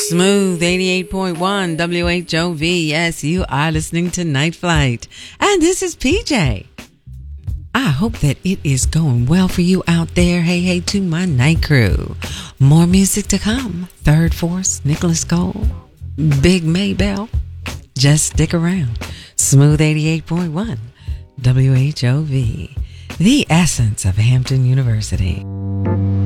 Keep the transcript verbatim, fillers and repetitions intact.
Smooth eighty-eight point one W H O V. Yes, you are listening to Night Flight. And this is P J. I hope that it is going well for you out there. Hey, hey, to my night crew. More music to come. Third Force, Nicholas Cole, Big Maybell. Just stick around. Smooth eighty-eight point one W H O V. The essence of Hampton University.